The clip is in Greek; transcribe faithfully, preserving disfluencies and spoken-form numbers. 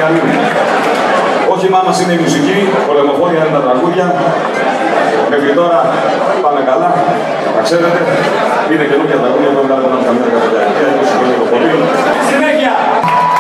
Ιαννίνη. Όχημά μας είναι η μουσική, πολεμοφόρια είναι τα τραγούδια. Μέχρι τώρα πάμε καλά, τα ξέρετε. Είναι καινούργια τραγούδια που βγάλουμε καμιά δεκαετία, είκοσι χρόνια το πολύ. Συνέχεια!